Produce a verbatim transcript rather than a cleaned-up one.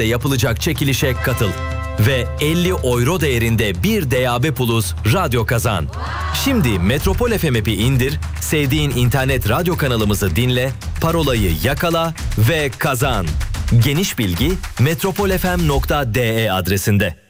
yapılacak çekilişe katıl. Ve elli euro değerinde bir D A B Plus radyo kazan. Şimdi Metropol F M app'i indir, sevdiğin internet radyo kanalımızı dinle, parolayı yakala ve kazan. Geniş bilgi metropolfm nokta de adresinde.